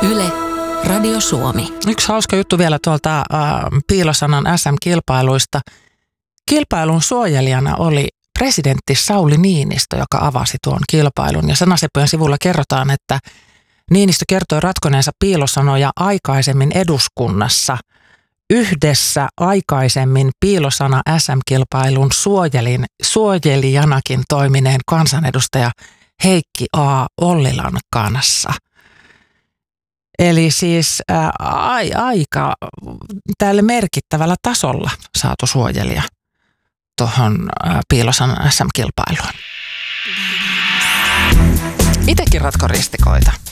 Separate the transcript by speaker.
Speaker 1: Yle, Radio Suomi.
Speaker 2: Yksi hauska juttu vielä tuolta Piilosanan SM-kilpailuista. Kilpailun suojelijana oli presidentti Sauli Niinistö, joka avasi tuon kilpailun. Ja Sanaseppojen sivulla kerrotaan, että Niinistö kertoi ratkoneensa piilosanoja aikaisemmin eduskunnassa. Yhdessä aikaisemmin Piilosana SM-kilpailun suojelijanakin toimineen kansanedustaja Heikki A. Ollilan kanssa. Eli siis aika tälle merkittävällä tasolla saatu suojelija tuohon Piilosanan SM-kilpailuun. Itsekin ratko ristikoita.